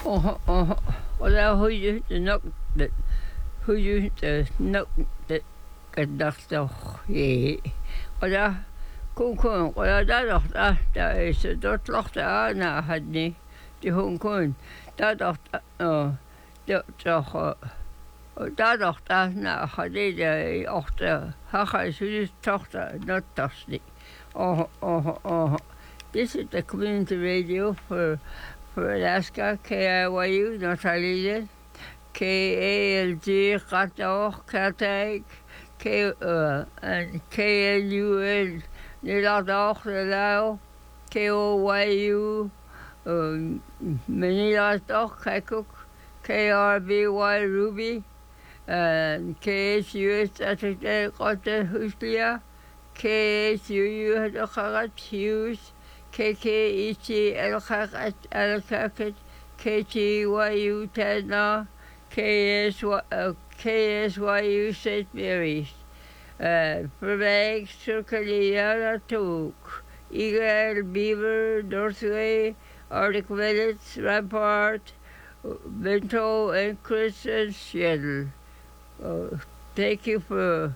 Og der højde det nok det højde det nok det gedachtig ja. Og der kun og der er så dort lacht Anna hat nie die hun kun der dacht der doch da doch da na hat die auch der Hacha ist Tochter not das nicht. This is the community radio for Alaska, KIYU, Natalia, KALG, Qatar, Katag, and KLUN, Nilador, Lao, KOYU, Manila, Kakuk, KRBY, Ruby, and KSUS, Saturday, Qatar, Huslia, KSUU, Hadakat, Hughes, KKET, Elkakat, Elkakat, KTYU, Tadna, KSYU, St. Mary's, Verbeek, Circaliana, Took, Eagle, Beaver, Northway, Arctic Village, Rampart, Bento, and Chris and Seattle. Thank you for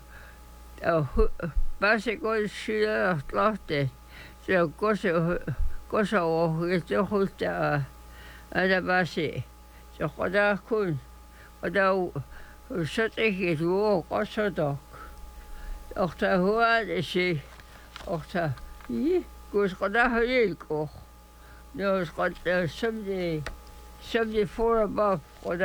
bicycle shooter lost it. So Kosovo is the host at the basi. So Koda kun Koda such a hit walk also dog. Ochter hoa is she Ochter goes Koda Hilko. No, it's got 74 above.